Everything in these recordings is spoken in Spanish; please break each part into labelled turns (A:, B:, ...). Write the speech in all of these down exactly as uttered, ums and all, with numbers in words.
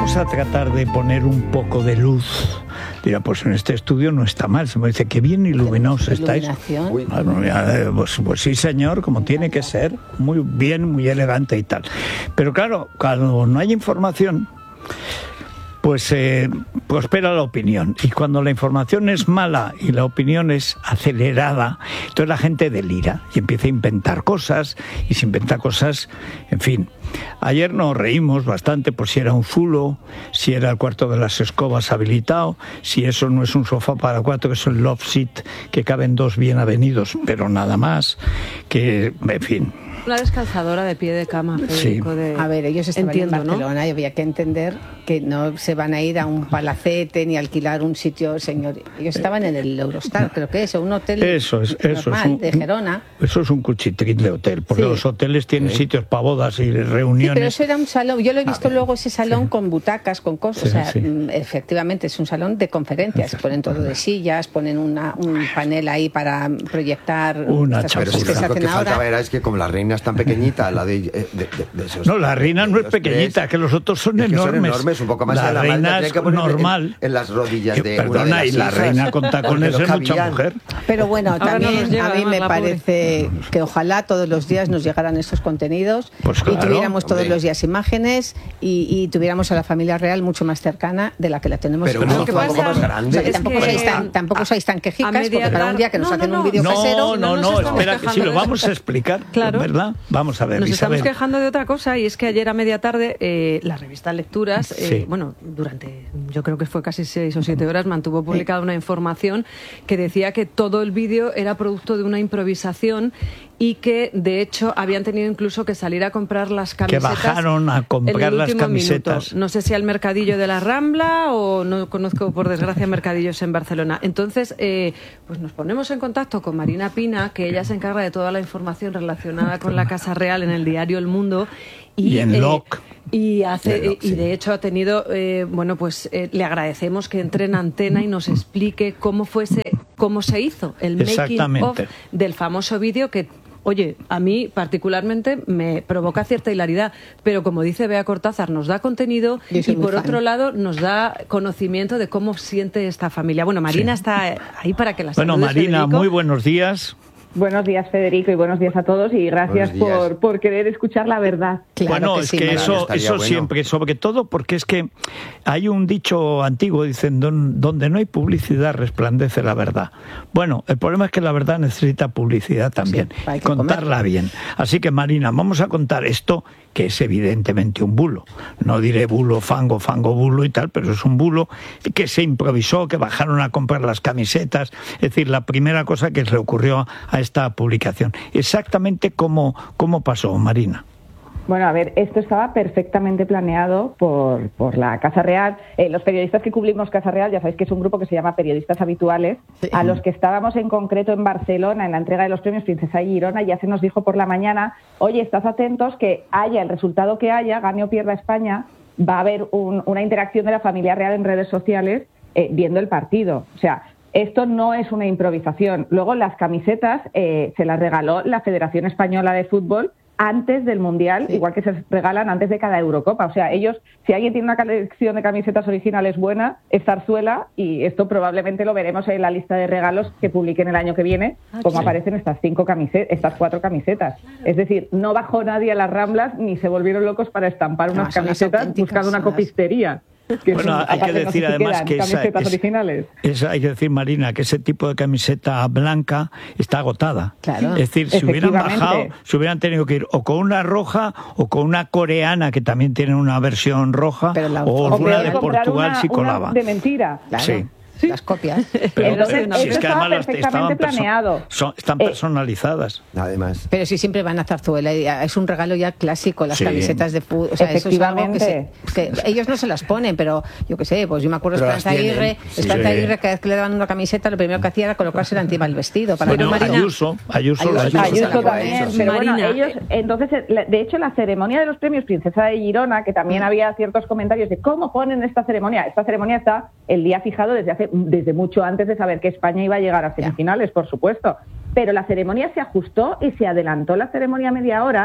A: vamos a tratar de poner un poco de luz. Dirá, pues en este estudio no está mal. Se me dice, qué bien iluminados estáis. Bueno, ya, pues, pues sí, señor, como tiene que ser. Muy bien, muy elegante y tal. Pero claro, cuando no hay información, pues eh, prospera la opinión. Y cuando la información es mala y la opinión es acelerada, entonces la gente delira y empieza a inventar cosas, y se inventa cosas, en fin. Ayer nos reímos bastante por si era un zulo, si era el cuarto de las escobas habilitado, si eso no es un sofá para cuatro, que es el love seat, que caben dos bien avenidos, pero nada más, que, en fin.
B: Una descalzadora de pie de cama, Federico.
A: Sí.
B: De...
C: A ver, ellos estaban
B: Entiendo,
C: en Barcelona,
B: ¿no?
C: Y había que entender que no se van a ir a un palacete ni alquilar un sitio, señor. Ellos estaban en el Eurostar, creo que es, un hotel
A: eso es, eso
C: normal,
A: es un,
C: de Gerona.
A: Eso es un cuchitrín de hotel, porque
C: Sí.
A: los hoteles tienen
C: Sí.
A: sitios para bodas y reuniones.
C: Sí, pero eso era un salón. Yo lo he visto luego, ese salón
A: sí.
C: con butacas, con cosas.
A: Sí,
C: o sea,
A: sí.
C: efectivamente es un salón de conferencias. Ponen todo de sillas, ponen una, un panel ahí para proyectar
A: Una
C: estas
D: Pero
C: cosas
D: si
C: que
D: lo
C: se
D: único
C: hacen
D: que
C: ahora.
D: faltaba era es que como la reina es tan pequeñita, la de, de, de, de esos,
A: No, la reina no es pequeñita,
D: tres,
A: que los otros son
D: es que
A: enormes.
D: son enormes, un poco más
A: la
D: de la
A: reina
D: Malta,
A: es
D: tenía que poner
A: normal.
D: En, en las rodillas de
A: Eh,
D: una
A: perdona,
D: de las
A: y la
D: hijas,
A: reina con tacones
D: porque
A: es
D: no
A: mucha
D: cabían.
A: mujer.
C: Pero bueno,
B: Ahora
C: también
B: no nos llega,
C: a mí
B: además,
C: me
B: la
C: parece que ojalá todos los días nos llegaran estos contenidos
A: Pues
C: y
A: claro,
C: tuviéramos todos
D: hombre.
C: los días imágenes y, y tuviéramos a la familia real mucho más cercana de la que la tenemos.
D: Pero
C: ahora.
D: un sofá un poco más grande.
C: O sea, que
B: Es
C: tampoco,
B: que-
C: seáis tan, tampoco seáis tan quejicas,
B: a media
C: porque para un
B: tarde-
C: día que nos
B: no,
C: hacen
B: no,
C: un vídeo
A: No,
C: casero...
A: no,
B: no nos
A: no,
B: estamos
A: espera, que
B: quejando
A: sí, lo
B: de
A: vamos
B: eso.
A: a explicar,
B: Claro.
A: ¿verdad? Vamos a ver,
B: Nos
A: Isabel.
B: estamos quejando de otra cosa, y es que ayer a media tarde eh, la revista Lecturas, eh,
A: Sí.
B: bueno, durante yo creo que fue casi seis o siete horas, mantuvo publicada una información que decía que todo el vídeo era producto de una improvisación y que de hecho habían tenido incluso que salir a comprar las camisetas.
A: bajaron a comprar
B: en el
A: las
B: último
A: camisetas.
B: minuto. No sé si al mercadillo de la Rambla o no conozco por desgracia mercadillos en Barcelona. Entonces, eh, pues nos ponemos en contacto con Marina Pina, que ella se encarga de toda la información relacionada con la Casa Real en el diario El Mundo. Y,
A: Y en
B: eh,
A: Loc.
B: Y, hace,
D: En Loc,
B: y
D: sí.
B: de hecho ha tenido, eh, bueno, pues eh, le agradecemos que entre en antena y nos explique cómo fuese, cómo se hizo el making of
A: Exactamente.
B: del famoso vídeo que, oye, a mí particularmente me provoca cierta hilaridad, pero como dice Bea Cortázar, nos da contenido
C: Yo soy
B: y
C: muy
B: por
C: fan.
B: otro lado nos da conocimiento de cómo siente esta familia. Bueno, Marina
A: Sí.
B: está ahí para que la
A: Bueno,
B: saludes,
A: Marina,
B: Federico.
A: muy buenos días.
E: Buenos días, Federico, y buenos días a todos, y gracias
D: Buenos días.
E: por, por querer escuchar la verdad.
C: Claro
A: bueno,
C: que
A: es
C: sí,
A: que
C: Marina.
A: eso,
D: Estaría
A: eso
D: bueno.
A: siempre, sobre todo porque es que hay un dicho antiguo, dicen, "Don- donde no hay publicidad resplandece la verdad". Bueno, el problema es que la verdad necesita publicidad también,
C: Sí, hay que
A: contarla bien. Así que, Marina, vamos a contar esto, que es evidentemente un bulo. No diré bulo, fango, fango, bulo y tal, pero es un bulo que se improvisó, que bajaron a comprar las camisetas. Es decir, la primera cosa que le ocurrió a esta publicación. Exactamente cómo, cómo pasó, Marina.
E: Bueno, a ver, esto estaba perfectamente planeado por, por la Casa Real. Eh, los periodistas que cubrimos Casa Real, ya sabéis que es un grupo que se llama Periodistas Habituales,
C: Sí.
E: a los que estábamos en concreto en Barcelona en la entrega de los premios Princesa de Girona, ya se nos dijo por la mañana, oye, estad atentos que haya el resultado que haya, gane o pierda España, va a haber un- una interacción de la familia real en redes sociales eh, viendo el partido. O sea, esto no es una improvisación. Luego las camisetas eh, se las regaló la Federación Española de Fútbol antes del Mundial,
C: Sí.
E: igual que se regalan antes de cada Eurocopa. O sea, ellos, si alguien tiene una colección de camisetas originales buena, es Zarzuela, y esto probablemente lo veremos en la lista de regalos que publiquen el año que viene,
B: Ah,
E: como
B: sí.
E: aparecen estas cinco camisetas, estas cuatro camisetas. Es decir, no bajó nadie a las Ramblas ni se volvieron locos para estampar
C: No,
E: unas
C: son las
E: camisetas
C: auténticas,
E: buscando una
C: son las-
E: copistería. Que
A: Bueno,
E: son-
A: hay que
E: aparte, no sé
A: decir
E: si
A: además
E: quedan
A: que esa,
E: camisetas
A: es-
E: originales.
A: esa- hay que decir, Marina, que ese tipo de camiseta blanca está agotada.
C: Claro.
A: Es decir, si hubieran
E: Efectivamente.
A: bajado, si hubieran tenido que ir o con una roja o con una coreana, que también tiene una versión roja,
C: Pero la-
A: o
C: o
E: O
A: una
E: peor,
A: de
E: comprar
A: Portugal
E: una-
A: si
E: una
A: colaba.
E: de mentira.
C: Claro,
A: Sí.
C: las copias.
A: Pero,
E: Entonces,
A: pero
E: eso
A: si es que
E: estaba
A: además las-
E: perfectamente
A: estaban perso-
E: planeado.
A: son- están
E: Eh,
A: personalizadas.
D: Además.
C: Pero sí, siempre van a Zarzuela. y Es un regalo ya clásico, las
A: Sí.
C: camisetas de fútbol. O sea, eso es algo que, se-
E: Efectivamente.
C: que ellos no se las ponen, pero yo qué sé, pues yo me acuerdo de
D: Pero las
C: Esperanza
D: tienen.
C: Aguirre.
D: Sí.
C: Esperanza
A: Sí.
C: Aguirre, cada vez que le daban una camiseta, lo primero que hacía era colocársela encima del vestido. Para
A: Bueno,
C: que no-
A: Ayuso, Ayuso,
C: Ayuso,
A: Ayuso.
C: Ayuso
E: Ayuso
C: se la
E: también,
C: pone.
E: pero bueno,
B: Marina,
E: ellos, entonces, la- de hecho, la ceremonia de los premios Princesa de Girona, que también había ciertos comentarios de cómo ponen esta ceremonia. Esta ceremonia está el día fijado desde hace desde mucho antes de saber que España iba a llegar a semifinales, por supuesto. Pero la ceremonia se ajustó y se adelantó la ceremonia media hora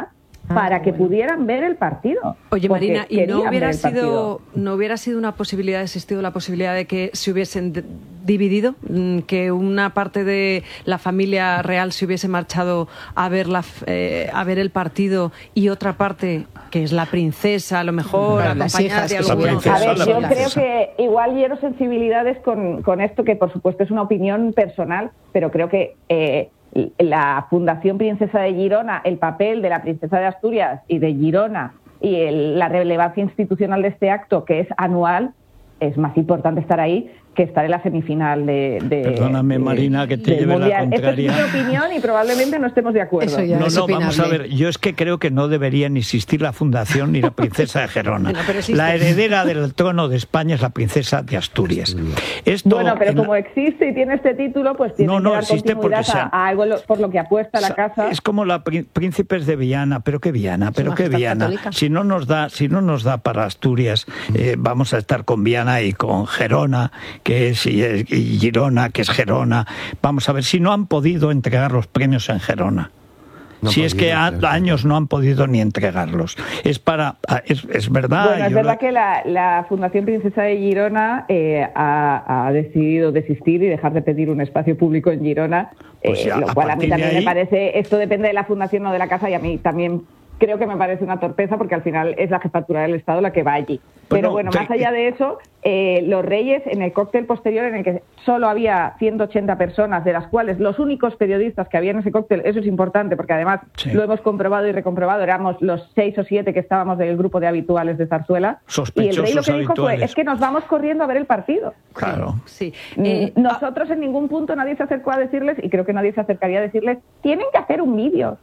E: para que pudieran ver el partido.
B: Oye, Marina, ¿y no hubiera sido no hubiera sido una posibilidad, existido la posibilidad de que se hubiesen d- dividido, que una parte de la familia real se hubiese marchado a ver la eh, a ver el partido y otra parte, que es la princesa, a lo mejor
C: claro,
B: acompañada de algunos?
E: A ver, yo creo que igual hiero sensibilidades con, con esto, que por supuesto es una opinión personal, pero creo que eh, la Fundación Princesa de Girona, el papel de la Princesa de Asturias y de Girona y el, la relevancia institucional de este acto, que es anual, es más importante estar ahí que estar en la semifinal de... de
A: Perdóname, Marina, que te lleve la contraria.
E: Esto es mi opinión y probablemente no estemos de acuerdo.
C: Eso ya
A: no,
C: es
A: no,
C: opinable.
A: vamos a ver, yo es que creo que no debería ni existir la fundación ni la princesa de Gerona.
B: No,
A: la heredera del trono de España es la princesa de Asturias. Esto,
E: bueno, pero
A: en...
E: como existe y tiene este título, pues tiene
A: no, no,
E: que dar
A: existe
E: continuidad
A: porque, o sea,
E: a, a algo por lo que apuesta la casa.
A: Es como la prí- príncipes de Viana, pero qué Viana, pero qué Viana.
C: Católica.
A: Si no nos da, si no nos da para Asturias, eh, vamos a estar con Viana y con Gerona, que es y, es y Girona, que es Gerona. Vamos a ver si no han podido entregar los premios en Gerona. No si es que a, años no han podido ni entregarlos. Es para es, es verdad.
E: Bueno, es verdad lo... que la, la Fundación Princesa de Girona eh, ha, ha decidido desistir y dejar de pedir un espacio público en Girona, pues ya, eh, lo cual a mí también ahí... me parece, esto depende de la Fundación, no de la casa, y a mí también creo que me parece una torpeza, porque al final es la jefatura del Estado la que va allí. Pero bueno, bueno más allá de eso, eh, los Reyes, en el cóctel posterior, en el que solo había ciento ochenta personas, de las cuales los únicos periodistas que había en ese cóctel, eso es importante, porque además sí. lo hemos comprobado y recomprobado, éramos los seis o siete que estábamos del grupo de habituales de Zarzuela, y el Rey lo que dijo fue, es que nos vamos corriendo a ver el partido.
A: Claro.
B: Sí.
E: Eh, Nosotros en ningún punto nadie se acercó a decirles, y creo que nadie se acercaría a decirles, tienen que hacer un vídeo.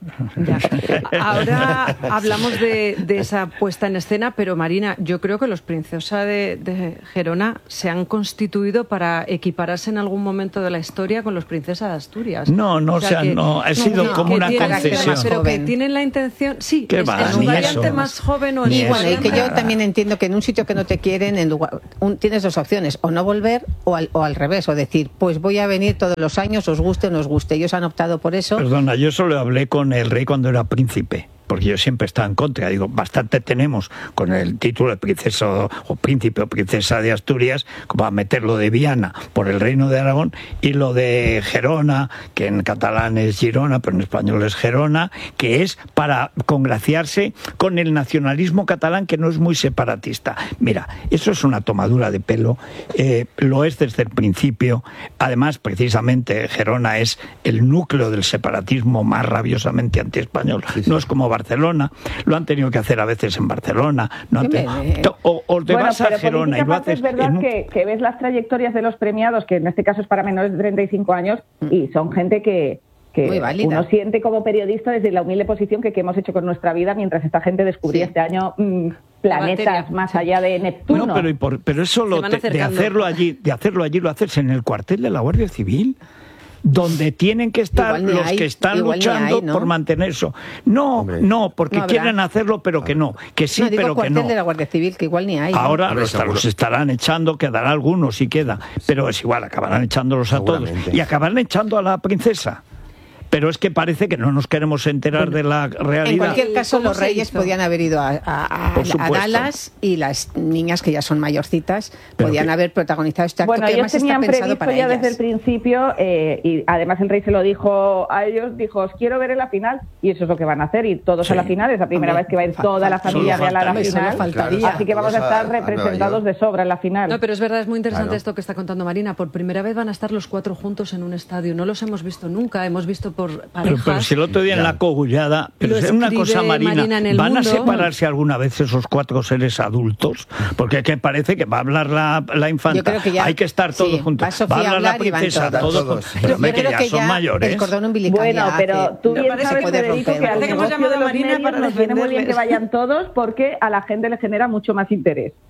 B: Ahora hablamos de, de esa puesta en escena, pero Marina, yo creo que los Princesa de, de Gerona se han constituido para equipararse en algún momento de la historia con los Princesa de Asturias.
A: No, no, o sea, o sea que, no, ha sido no, como una concesión.
B: Pero que tienen la intención, sí,
A: es,
B: va,
A: es
B: un variante
A: eso.
B: más joven o en
C: y bueno, y que yo también entiendo que en un sitio que no te quieren, en lugar, un, tienes dos opciones, o no volver o al, o al revés, o decir, pues voy a venir todos los años, os guste o no os guste. Ellos han optado por eso.
A: Perdona, yo solo hablé con el rey cuando era príncipe, porque yo siempre estaba en contra. Digo, bastante tenemos con el título de princesa o príncipe o princesa de Asturias como a meter lo de Viana por el Reino de Aragón y lo de Gerona, que en catalán es Girona, pero en español es Gerona, que es para congraciarse con el nacionalismo catalán, que no es muy separatista. Mira, eso es una tomadura de pelo, eh, lo es desde el principio. Además, precisamente, Gerona es el núcleo del separatismo más rabiosamente antiespañol. Sí, sí. No es como Barcelona, lo han tenido que hacer a veces en Barcelona, no te... o, o te
E: bueno,
A: vas a Gerona y lo haces.
E: Es verdad un... que, que ves las trayectorias de los premiados, que en este caso es para menores de treinta y cinco años, y son gente que, que uno siente como periodista desde la humilde posición que, que hemos hecho con nuestra vida mientras esta gente descubría sí. este año mmm, planetas más allá de Neptuno.
A: No, pero, y por, pero eso lo te, de hacerlo allí, de hacerlo allí lo haces en el cuartel de la Guardia Civil, donde tienen que estar los hay, que están luchando hay, ¿no? por mantener eso. No, Hombre. no, porque no quieren hacerlo, pero que no, que sí,
C: no, digo
A: pero que no.
C: de la Guardia Civil, que igual ni hay.
A: Ahora
C: ¿no?
A: los, los estarán echando, quedará algunos si queda, pero es igual, acabarán echándolos a todos y acabarán echando a la princesa. Pero es que parece que no nos queremos enterar bueno, de la realidad.
C: En cualquier caso, los Reyes podían haber ido a, a, a, a Dallas y las niñas, que ya son mayorcitas, pero podían que... haber protagonizado este acto,
E: bueno,
C: que además
E: ellos tenían
C: está pensado
E: previsto
C: para
E: ya
C: ellas.
E: desde el principio, eh, y además el Rey se lo dijo a ellos, dijo, os quiero ver en la final, y eso es lo que van a hacer, ir todos sí. a la final. Es la primera Hombre, vez que va a ir toda la familia real a la final, claro, así que vamos a estar a, representados a de sobra en la final.
B: No, pero es verdad, es muy interesante claro. esto que está contando Marina. Por primera vez van a estar los cuatro juntos en un estadio. No los hemos visto nunca, hemos visto por parejas.
A: Pero, pero si el otro día en la cogullada, pero es una cosa, Marina, Marina ¿van mundo? a separarse alguna vez esos cuatro seres adultos? Porque que parece que va a hablar la, la infancia, que ya, hay que estar todos sí, juntos, va, va a hablar la princesa, todos, todos. Pero, pero hombre, que ya que son ya mayores.
C: El cordón umbilical
E: bueno,
C: ya
E: pero tú bien sabes, Federico, que al negocio de los medios nos viene muy bien que vayan todos, porque a la gente le genera mucho más interés.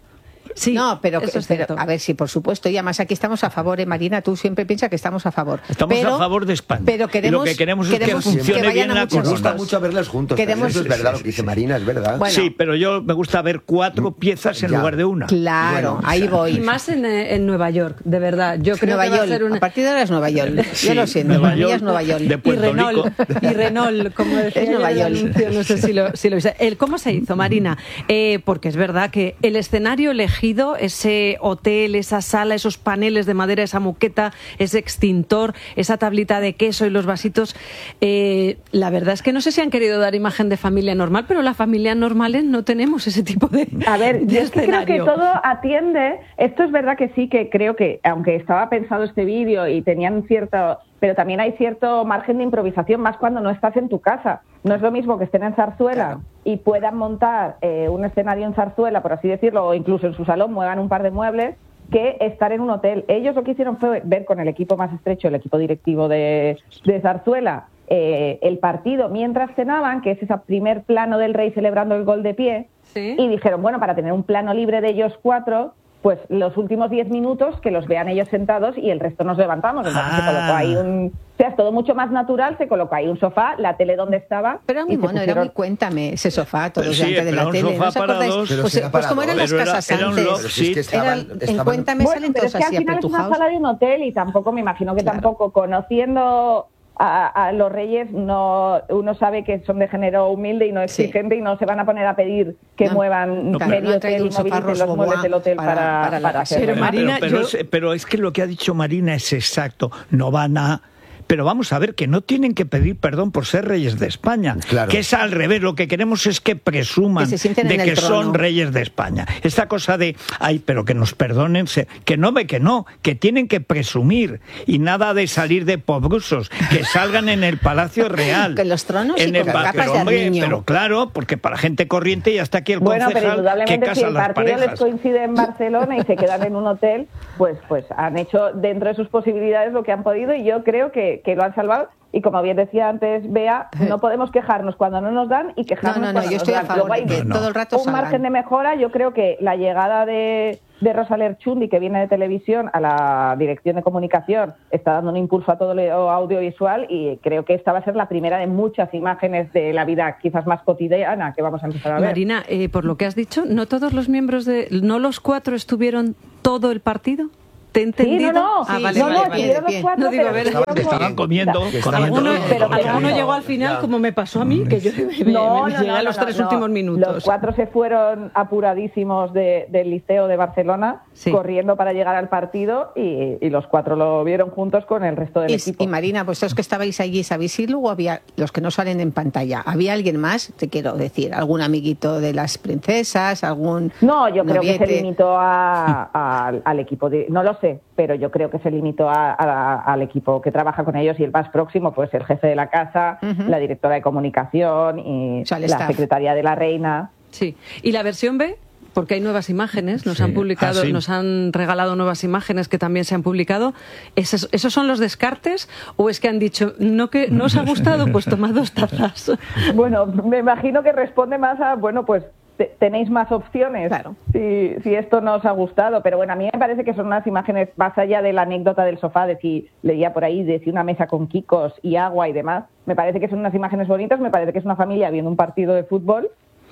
B: Sí,
C: no, pero,
B: eso es
C: pero
B: cierto.
C: a ver, sí, por supuesto, y además aquí estamos a favor, ¿eh, Marina? Tú siempre piensas que estamos a favor.
A: Estamos
C: pero,
A: a favor de España.
C: Pero queremos,
A: y lo que queremos,
C: queremos
A: es que funcione
C: que
A: bien la
C: muchos
D: Nos gusta
A: corona.
D: mucho verles juntos.
C: Queremos-
D: Eso es verdad,
A: sí,
D: lo
A: sí,
D: que dice
A: sí.
D: Marina, es verdad.
C: Bueno.
A: Sí, pero yo me gusta ver cuatro piezas en
D: Ya.
A: lugar de una.
C: Claro,
D: Bueno,
C: ahí
D: o sea,
C: voy.
B: Y más en, eh, en Nueva York, de verdad. Yo creo
C: Nueva
B: que va a
C: York,
B: ser una...
C: a partir de ahora es Nueva York. Yo
A: Sí,
C: lo siento,
A: Nueva
C: para mí
A: York,
C: es Nueva York.
A: de
B: Y
A: Puerto
B: Renault,
A: Rico.
B: y Renault, como decía
C: Es
B: yo
C: Nueva
B: en el
C: York.
B: anuncio, no sé si lo, si lo viste. El, ¿Cómo se hizo, Marina? Eh, porque es verdad que el escenario elegido, ese hotel, esa sala, esos paneles de madera, esa moqueta, ese extintor, esa tablita de queso y los vasitos, eh, la verdad es que no sé si han querido dar imagen de familia normal, pero las familias normales no tenemos ese tipo de
E: A ver,
B: de
E: yo es que creo que
B: escenario.
E: todo atiende. Esto es verdad que sí, que creo que, aunque estaba pensado este vídeo y tenían cierto. Pero también hay cierto margen de improvisación, más cuando no estás en tu casa. No es lo mismo que estén en Zarzuela
C: Claro.
E: y puedan montar eh, un escenario en Zarzuela, por así decirlo, o incluso en su salón muevan un par de muebles, que estar en un hotel. Ellos lo que hicieron fue ver con el equipo más estrecho, el equipo directivo de, de Zarzuela, eh, el partido mientras cenaban, que es ese primer plano del rey celebrando el gol de pie,
B: Sí.
E: y dijeron, bueno, para tener un plano libre de ellos cuatro, pues los últimos diez minutos que los vean ellos sentados y el resto nos levantamos. Entonces
A: Ah.
E: se colocó ahí un... O sea, es todo mucho más natural, se colocó ahí un sofá, la tele donde estaba...
C: Pero era muy
E: y se
C: mono, era
E: pusieron-
C: muy cuéntame, ese sofá, todos
A: Sí,
C: delante de
A: pero
C: la
A: un
C: tele.
A: sofá
C: ¿No os
A: para
C: acordáis?
A: dos.
D: Pero
C: Pues,
D: si era
C: pues
D: para
C: como eran
A: dos.
C: las
A: Pero era-
C: casas
A: era un
C: antes.
A: love
D: Pero si es que
A: seat.
C: Era
D: estaban,
C: el- en
D: estaban-
C: Cuéntame
E: Bueno,
C: salen
E: pero es
C: todos
E: que al
C: así
E: final es una
C: apretujados.
E: sala de un hotel y tampoco, me imagino que
C: Claro.
E: tampoco, conociendo a, a los reyes, no uno sabe que son de género humilde y no
C: Sí.
E: exigente y no se van a poner a pedir que
C: No,
E: muevan
C: claro,
E: medio
C: no han
E: hotel
C: traído
E: y
C: un sofá
E: movilicen los
C: Rosbois
E: muebles del hotel
C: para-
E: para,
C: para la
E: para
C: casa.
E: hacerlo.
B: Pero Marina,
A: pero, pero
B: yo-
A: es, pero es que lo que ha dicho Marina es exacto. No van a... Pero vamos a ver, que no tienen que pedir perdón por ser reyes de España.
D: Claro.
A: Que es al revés. Lo que queremos es que presuman
C: Que se sienten
A: de
C: en el
A: que
C: trono.
A: son reyes de España. Esta cosa de, ay, pero que nos perdonen, se- que no ve que no, que tienen que presumir. Y nada de salir de pobrusos, que salgan en el Palacio Real.
C: Que los tronos y
A: En el
C: con
A: pa-
C: capas
A: pero,
C: de
A: hombre,
C: armiño.
A: pero claro, porque para gente corriente ya está aquí el
E: Bueno, pero
A: concejal que
E: indudablemente si
A: casa a
E: el
A: las
E: partido les
A: parejas.
E: coincide en Barcelona y se quedan en un hotel, pues pues han hecho dentro de sus posibilidades lo que han podido y yo creo que, que lo han salvado. Y como bien decía antes Bea, no podemos quejarnos cuando no nos dan y
C: No,
E: quejarnos
C: no, no,
E: cuando
C: yo
E: nos
C: estoy a
E: dan.
C: favor
E: Luego hay
C: de que
A: No, no.
C: todo el rato
E: un
C: salgan.
E: margen de mejora. Yo creo que la llegada de, de Rosa Lerchundi, que viene de televisión, a la dirección de comunicación, está dando un impulso a todo lo audiovisual y creo que esta va a ser la primera de muchas imágenes de la vida quizás más cotidiana que vamos a empezar a ver.
B: Marina, eh, por lo que has dicho, ¿no todos los miembros de... ¿No los cuatro estuvieron todo el partido? ¿Te he
E: Sí,
B: entendido?
E: no, no,
B: Ah,
E: sí,
B: vale,
E: no,
B: vale,
E: no,
B: vale.
E: estuvieron los
C: Bien.
E: cuatro,
B: No digo,
E: pero
B: a ver,
E: estuvieron
A: que estaban
E: con-
A: comiendo,
E: Da-
A: comiendo.
B: Alguno,
A: Comiendo,
E: pero-
B: alguno
E: pero-
B: llegó al final,
D: Ya.
B: como me pasó a mí, que yo me, me-
E: No,
B: me
E: no,
B: llegué
E: no,
B: a los
E: no,
B: tres
E: no.
B: últimos minutos.
E: Los cuatro se fueron apuradísimos de- del Liceo de Barcelona,
B: Sí.
E: corriendo para llegar al partido y, y los cuatro lo vieron juntos con el resto del
C: Y,
E: equipo.
C: y Marina, vosotros que estabais allí, ¿sabéis si luego había los que no salen en pantalla? ¿Había alguien más? Te quiero decir, ¿algún amiguito de las princesas? ¿Algún
E: No, yo creo que se
C: noviete?
E: limitó a- a- al, al equipo, de, no lo sé, pero yo creo que se limitó a- a- al equipo que trabaja con ellos y el más próximo, pues el jefe de la casa,
C: Ujú.
E: la directora de comunicación y
C: O sea, el
E: la
C: staff.
E: secretaria de la reina.
B: Sí. ¿Y la versión B? Porque hay nuevas imágenes, nos
A: Sí.
B: han publicado,
A: Ah, sí.
B: nos han regalado nuevas imágenes que también se han publicado. ¿Esos, esos son los descartes o es que han dicho, no que no os ha gustado, pues tomad dos tazas?
E: Bueno, me imagino que responde más a, bueno, pues te- tenéis más opciones
C: Claro.
E: si, si esto no os ha gustado. Pero bueno, a mí me parece que son unas imágenes más allá de la anécdota del sofá, de si leía por ahí, de si una mesa con quicos y agua y demás. Me parece que son unas imágenes bonitas, me parece que es una familia viendo un partido de fútbol.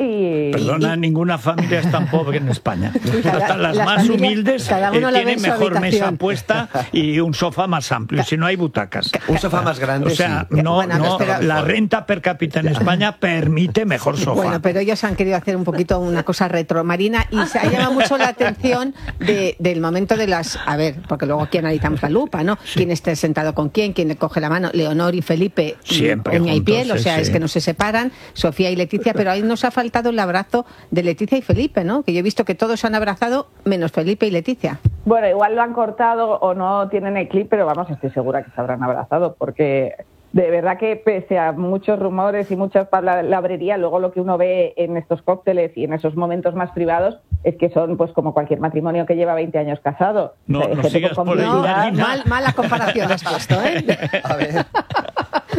E: Y,
A: Perdona, ninguna familia es tan pobre en España.
C: Cada-
A: Hasta las
C: las
A: más
C: familias,
A: humildes
C: cada
A: eh,
C: uno la ve
A: tienen
C: en su
A: mejor mesa
C: habitación.
A: puesta y un sofá más amplio, si no hay butacas.
D: Un sofá más grande.
A: O sea,
D: sí.
A: no,
C: Bueno,
A: no,
C: espera.
A: la renta per cápita en España permite mejor sofá.
C: Bueno, pero ellos han querido hacer un poquito una cosa retro, Marina, y se ha llamado mucho la atención de, del momento de las... A ver, porque luego aquí analizamos la lupa, ¿no? Quién está sentado con quién, quién le coge la mano. Leonor y Felipe,
A: Siempre
C: uña y
A: juntos,
C: piel, o
A: sí,
C: sea,
A: sí.
C: es que no se separan. Sofía y Leticia, pero ahí nos ha faltado el abrazo de Leticia y Felipe, ¿no? Que yo he visto que todos se han abrazado, menos Felipe y Leticia.
E: bueno, igual lo han cortado o no tienen el clip, pero vamos, estoy segura que se habrán abrazado, porque de verdad que pese a muchos rumores y mucha palabrería, luego lo que uno ve en estos cócteles y en esos momentos más privados es que son pues como cualquier matrimonio que lleva veinte años casado.
A: No,
E: O sea, hay
A: no
E: gente
A: sigas
E: con
A: por ahí,
C: No,
E: complicidad.
A: Marina.
C: mal, mala comparación has puesto, ¿eh?
D: A ver.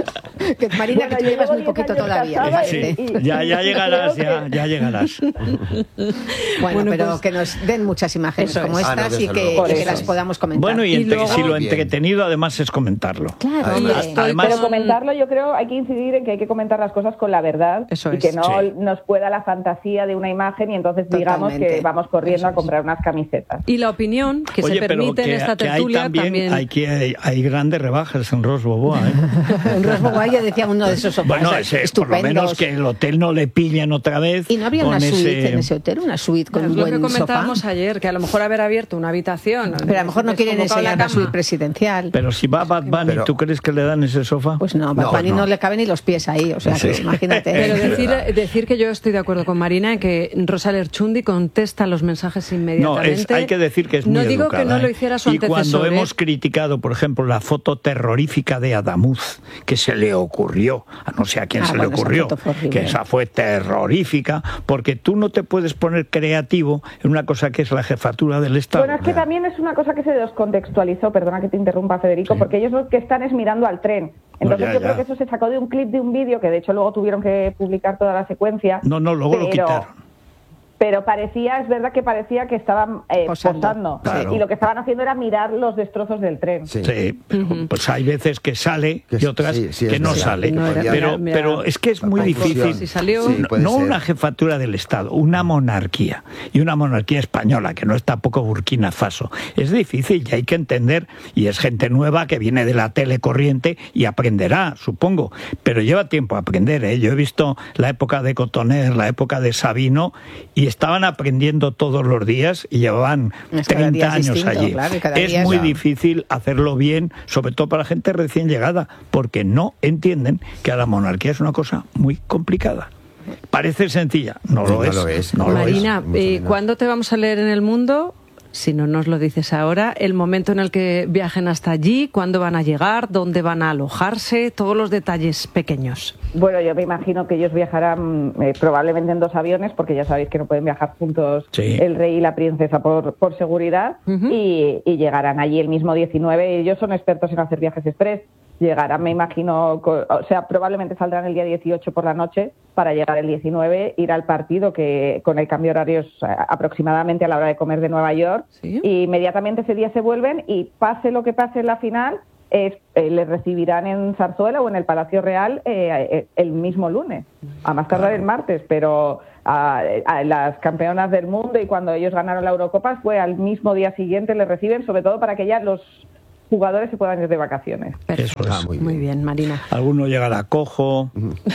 C: Que, Marina,
E: Bueno,
C: que tú
E: yo
C: llevas
E: llevo
C: muy poquito
E: diez años
C: todavía.
E: casada
A: Sí,
E: y- y-
A: ya, ya
E: y
A: llegarás,
E: creo
A: ya,
E: que-
A: ya llegarás.
C: Bueno,
B: Bueno,
C: pero
B: pues-
C: que nos den muchas imágenes
B: Eso
C: como
B: es.
D: Ah, no,
C: estas
D: desde
C: y, que,
D: luego.
C: y que
E: Eso.
C: las podamos comentar.
A: Bueno, y,
B: Y
A: entre-
B: luego-
A: si lo
D: Bien.
A: entretenido además es comentarlo.
C: Claro,
B: Y
C: hombre.
B: estoy
A: Además-
E: Pero
B: con-
E: comentarlo, yo creo, hay que incidir en que hay que comentar las cosas con la verdad
B: Eso
E: y
B: es.
E: que no
A: Sí.
E: nos pueda la fantasía de una imagen y entonces digamos
C: Totalmente.
E: que vamos corriendo
C: Eso
E: a
C: es.
E: comprar unas camisetas.
B: Y la opinión que
A: Oye,
B: se
A: pero
B: permite
A: que,
B: en esta
A: que hay
B: tertulia
A: también,
B: también.
A: Hay, que, hay, hay grandes rebajas en Ros Boboa, ¿eh?
C: En Rosboguaya decía uno de esos sofás
A: Bueno, ese, por lo
C: estupendos.
A: menos que el hotel no le pillen otra vez.
C: Y no habría
A: con
C: una suite
A: ese-
C: en ese hotel, una suite con
B: Es
C: un
B: lo
C: buen
B: que comentábamos
C: sofá.
B: ayer, que a lo mejor haber abierto una habitación.
C: Pero a lo mejor no quieren
B: desconvocado
C: enseñar
B: la
C: la suite
B: cama.
C: presidencial.
A: Pero si va Bad Bunny,
D: Pero-
A: ¿tú crees que le dan ese sofá?
C: Pues no, Bad
D: No,
C: Bunny no.
D: no.
C: le caben ni los pies ahí, o sea, que
A: Sí.
C: imagínate.
B: Pero
D: Es
B: decir,
D: verdad.
B: decir que yo estoy de acuerdo con Marina en que Rosa Lerchundi contesta los mensajes
A: No,
B: inmediatamente.
A: es, hay que decir que es muy
B: No digo
A: educada,
B: que no lo
A: ¿eh?
B: hiciera su
A: Y
B: antecesor.
A: cuando
B: ¿eh?
A: hemos criticado, por ejemplo, la foto terrorífica de Adamuz, que se le ocurrió, a no sé a quién
C: Ah,
A: se
C: bueno,
A: le
C: esa
A: ocurrió,
C: foto fue horrible.
A: que esa fue terrorífica, porque tú no te puedes poner creativo en una cosa que es la jefatura del Estado.
E: Bueno, es que también es una cosa que se descontextualizó, perdona que te interrumpa, Federico,
A: Sí.
E: porque ellos lo que están es mirando al tren. Entonces
A: ya,
E: yo
A: ya.
E: creo que eso se sacó de un clip de un vídeo, que de hecho luego tuvieron que publicar toda la secuencia.
A: No, no, luego lo
E: pero-
A: quitaron.
E: Pero parecía, es verdad que parecía que estaban eh,
C: Posando.
E: posando.
A: Claro.
E: Y lo que estaban haciendo era mirar los destrozos del tren.
D: Sí.
A: Sí, pero, pues hay veces que sale
D: Que
A: y otras
D: sí, sí, es
A: que no
D: verdad.
A: sale.
B: No era-
A: pero,
B: mira,
A: pero
B: mira,
A: es que es muy
D: la
A: difícil.
D: confusión.
B: Si salió-
D: Sí,
A: no
D: puede
A: no
D: ser.
A: una jefatura del Estado, una monarquía. Y una monarquía española, que no es tampoco Burkina Faso. Es difícil y hay que entender. Y es gente nueva que viene de la tele corriente y aprenderá, supongo. Pero lleva tiempo a aprender, ¿eh? Yo he visto la época de Cotoner, la época de Sabino, y estaban aprendiendo todos los días y llevaban
C: Es cada día
A: treinta
C: es
A: años
C: distinto,
A: allí.
C: claro, y cada
A: es
C: día es-
A: muy
C: Claro.
A: difícil hacerlo bien, sobre todo para gente recién llegada, porque no entienden que a la monarquía es una cosa muy complicada. Parece sencilla, no
D: Sí,
A: lo
D: no
A: es.
D: lo es,
A: no
D: no
A: lo
D: lo
A: es.
B: Marina,
D: mucho
B: eh,
D: menos.
B: ¿cuándo te vamos a leer en El Mundo? Si no nos lo dices ahora, el momento en el que viajen hasta allí, cuándo van a llegar, dónde van a alojarse, todos los detalles pequeños.
E: Bueno, yo me imagino que ellos viajarán eh, probablemente en dos aviones, porque ya sabéis que no pueden viajar juntos
A: Sí.
E: el rey y la princesa por, por seguridad,
B: Ujú.
E: y, y llegarán allí el mismo diecinueve. Ellos son expertos en hacer viajes express. Llegarán, me imagino, co- o sea, probablemente saldrán el día dieciocho por la noche para llegar el diecinueve, ir al partido, que con el cambio horario es eh, aproximadamente a la hora de comer de Nueva York,
B: Sí.
E: y inmediatamente ese día se vuelven y pase lo que pase en la final, es, eh, les recibirán en Zarzuela o en el Palacio Real eh, eh, el mismo lunes, a más tardar el martes, pero a, a las campeonas del mundo y cuando ellos ganaron la Eurocopa fue al mismo día siguiente, les reciben, sobre todo para que ya los jugadores se puedan ir de vacaciones.
A: Eso es.
D: Ah, muy
B: Muy
D: bien.
B: bien, Marina.
A: Alguno llegará cojo,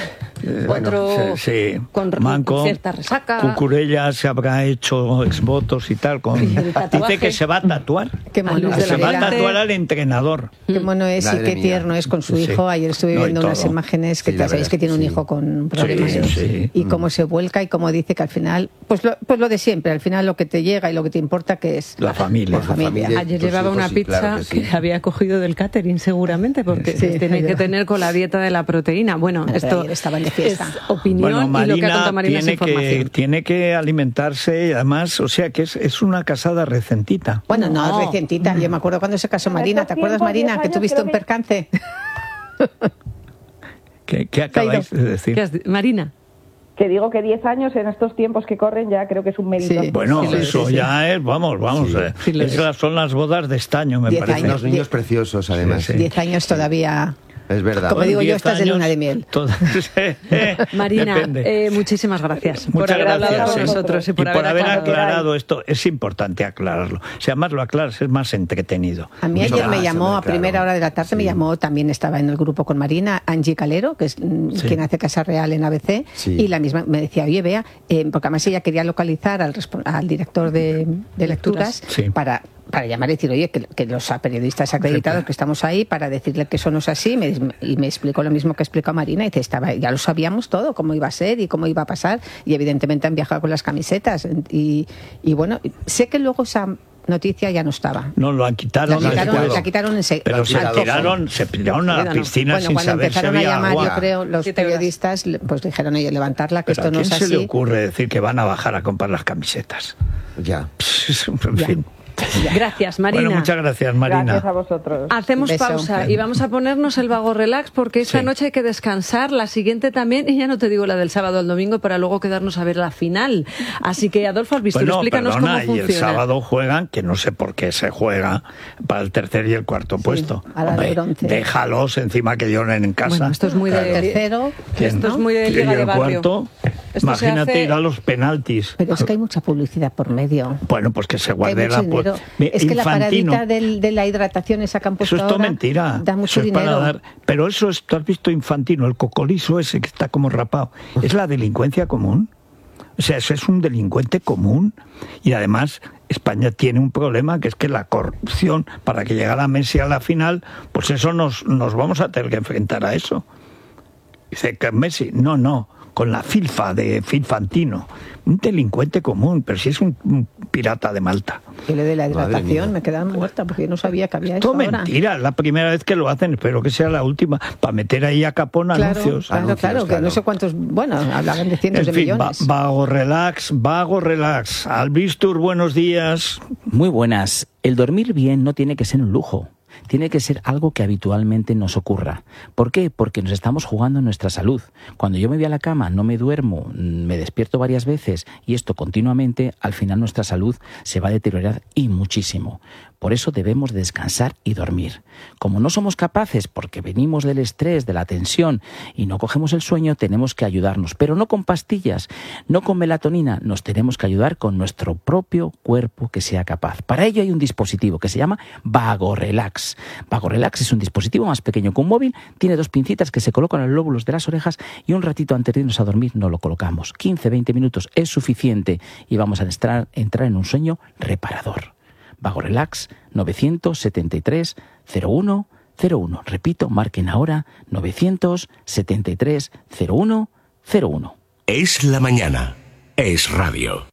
B: Otro
A: sí, sí,
B: con re-
A: manco.
B: cierta resaca.
A: Cucurella se habrá hecho exvotos y tal. Con...
B: Y el tatuaje.
A: Dice que se va a tatuar.
C: Qué mono,
B: Luis
A: Que
B: de
A: se
B: la
A: va a
B: Vega.
A: tatuar al entrenador.
C: Qué mono es
D: Madre
C: y qué
D: mía.
C: tierno es con su
A: Sí.
C: hijo. Ayer estuve
A: No, y
C: viendo unas
A: todo.
C: imágenes que
D: Sí,
C: ya
D: la
C: sabéis
D: verdad
C: que tiene un
D: sí.
C: hijo con problemas.
A: Sí,
C: ¿eh?
A: sí.
C: Y cómo se vuelca y cómo dice que al final, pues lo, pues lo de siempre, al final lo que te llega y lo que te importa que es
A: La familia.
C: La familia.
D: familia.
B: Ayer
D: tus
B: llevaba
D: hijos,
B: una
D: sí,
B: pizza
D: claro
B: que,
D: que sí.
B: había cogido del catering seguramente, porque
C: Sí,
B: tiene
C: ya.
B: que tener con la dieta de la proteína. Bueno,
C: Pero
B: esto
C: ayer estaban de fiesta.
B: es opinión
A: Bueno,
B: y lo que ha
A: Marina
B: contado Marina es
A: tiene que,
B: información.
A: tiene que alimentarse y además, o sea que es, es una casada recentita.
C: Bueno, no,
B: No.
C: es recientita. Yo me acuerdo cuando se casó
E: En
C: Marina.
E: estos
C: ¿Te acuerdas,
E: tiempos,
C: Marina,
E: diez
C: que
E: años,
C: tuviste
E: creo
C: un
E: que-
C: percance?
A: ¿Qué, qué acabáis de
B: ¿Qué
A: decir?
B: has di- Marina,
E: Que digo que diez años en estos tiempos que corren ya creo que es un mérito.
C: Sí.
A: Bueno,
C: Sí, sí,
A: eso
C: sí, sí.
A: ya es, vamos, vamos.
D: Sí.
A: eh,
B: Sí, lo
A: es
B: es.
A: las- son las bodas de estaño, me
C: Diez
A: parece.
C: años.
D: Unos niños preciosos, además.
A: Sí.
C: Diez años todavía.
D: Es verdad.
C: Como digo yo,
A: diez
C: estás de
A: años,
C: luna de miel.
A: todo-
B: Marina,
A: Depende.
B: eh, muchísimas gracias por
A: Muchas
B: haber hablado
A: gracias,
B: con
A: sí.
B: nosotros y
A: Y
B: por,
A: por haber
B: aclarado.
A: aclarado esto, es importante aclararlo. Si además lo aclaras, es más entretenido.
C: A mí
D: Mucho
C: ayer me
D: más,
C: llamó
D: hombre,
C: a
D: claro.
C: primera hora de la tarde, me
D: Sí.
C: llamó, también estaba en el grupo con Marina, Angie Calero, que es mm,
A: Sí.
C: quien hace Casa Real en A B C,
D: Sí.
C: y la misma me decía, oye, vea, eh, porque además ella quería localizar al, respo- al director de, de lecturas
A: Sí.
C: para, para llamar y decir, oye, que, que los periodistas acreditados que estamos ahí, para decirle que eso no es así, me- y me explicó lo mismo que explicó Marina, y dice, estaba, ya lo sabíamos todo, cómo iba a ser y cómo iba a pasar, y evidentemente han viajado con las camisetas, y, y bueno, sé que luego esa noticia ya no estaba.
A: No, lo han quitado.
C: La quitaron,
A: después.
C: la quitaron en se-
A: Pero
C: al
A: se
C: cojo.
A: tiraron, se tiraron a la
B: Bueno,
A: piscina
C: Bueno,
A: sin
C: cuando
A: saber si
C: empezaron a
A: había
C: llamar,
A: agua.
C: yo creo, los
B: Siete horas.
C: periodistas, pues dijeron, oye, levantarla, que
A: Pero ¿a
C: esto no
A: quién
C: es
A: se
C: así.
A: le ocurre decir que van a bajar a comprar las camisetas?
D: Ya.
A: En
C: Ya.
A: fin.
B: Gracias, Marina.
A: Bueno, muchas gracias, Marina.
E: Gracias a vosotros.
B: Hacemos
C: Beso.
B: pausa y vamos a ponernos el vago relax porque esta
A: Sí.
B: noche hay que descansar, la siguiente también, y ya no te digo la del sábado al domingo para luego quedarnos a ver la final. Así que, Adolfo Albistur,
A: Bueno,
B: explícanos
A: perdona,
B: cómo
A: y
B: funciona.
A: el sábado juegan, que no sé por qué se juega, para el tercer y el cuarto puesto.
C: a la de
A: Hombre,
C: bronce.
A: déjalos encima que lloren en casa.
B: Bueno, esto es muy de...
C: El tercero,
A: ¿Quién?
B: Esto es muy de
A: Y
B: liga de
A: el
B: barrio.
A: cuarto,
B: Esto se
A: imagínate
B: hace-
A: ir a los penaltis.
C: pero es que hay mucha publicidad por medio.
A: Bueno, pues que se
C: Hay
A: guarde
C: mucho
A: la...
C: dinero.
A: Pues,
C: Es que la
A: Infantino.
C: paradita del- de la hidratación esa que han puesto
A: Eso es todo
C: ahora
A: mentira.
C: da mucho
A: Eso es para
C: dinero.
A: dar- Pero eso es, tú has visto Infantino, el cocolizo ese que está como rapado. Es la delincuencia común. O sea, eso es un delincuente común. Y además, España tiene un problema que es que la corrupción, para que llegara Messi a la final, pues eso nos, nos vamos a tener que enfrentar a eso. Dice que Messi, no, no, con la filfa de Filfantino. Un delincuente común, pero si es un, un pirata de Malta.
C: Que le de la
D: Madre
C: hidratación,
D: mía.
C: me quedaba muerta porque yo no sabía que había eso
A: Todo
C: ahora.
A: mentira, es la primera vez que lo hacen, espero que sea la última, para meter ahí a capón
C: Claro,
A: anuncios.
C: claro,
D: Anuncios,
C: claro, que
D: claro.
C: no sé cuántos, bueno, hablaban de cientos
A: En
C: de
A: fin, va-
C: millones.
A: vago relax, vago relax. Albistur, buenos días.
F: Muy buenas. El dormir bien no tiene que ser un lujo. Tiene que ser algo que habitualmente nos ocurra. ¿Por qué? Porque nos estamos jugando nuestra salud. Cuando yo me voy a la cama, no me duermo, me despierto varias veces y esto continuamente, al final nuestra salud se va a deteriorar y muchísimo. Por eso debemos descansar y dormir. Como no somos capaces, porque venimos del estrés, de la tensión y no cogemos el sueño, tenemos que ayudarnos. Pero no con pastillas, no con melatonina, nos tenemos que ayudar con nuestro propio cuerpo que sea capaz. Para ello hay un dispositivo que se llama Vago Relax. Vago Relax es un dispositivo más pequeño que un móvil, tiene dos pincitas que se colocan en los lóbulos de las orejas y un ratito antes de irnos a dormir nos lo colocamos. quince a veinte minutos es suficiente y vamos a entrar, entrar en un sueño reparador. Vago Relax nueve siete tres cero uno cero uno. Repito, marquen ahora nueve siete tres cero uno cero uno.
G: Es la mañana. Es radio.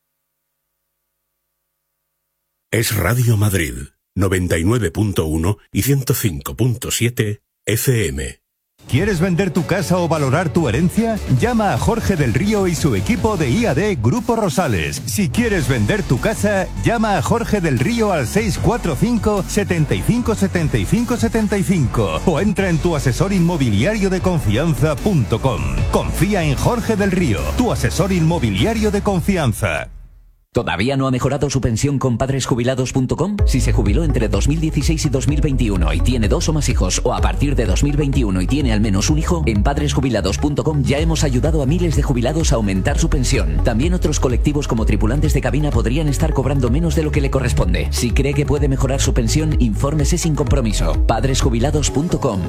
G: Es Radio Madrid, noventa y nueve punto uno y ciento cinco punto siete F M.
H: ¿Quieres vender tu casa o valorar tu herencia? Llama a Jorge del Río y su equipo de I A D Grupo Rosales. Si quieres vender tu casa, llama a Jorge del Río al seis cuatro cinco, siete cinco siete cinco siete cinco o entra en tu asesor inmobiliario de confianza punto com. Confía en Jorge del Río, tu asesor inmobiliario de confianza.
I: ¿Todavía no ha mejorado su pensión con padres jubilados punto com? Si se jubiló entre dos mil dieciséis y dos mil veintiuno y tiene dos o más hijos, o a partir de dos mil veintiuno y tiene al menos un hijo, en padres jubilados punto com ya hemos ayudado a miles de jubilados a aumentar su pensión. También otros colectivos como tripulantes de cabina podrían estar cobrando menos de lo que le corresponde. Si cree que puede mejorar su pensión, infórmese sin compromiso. padres jubilados punto com.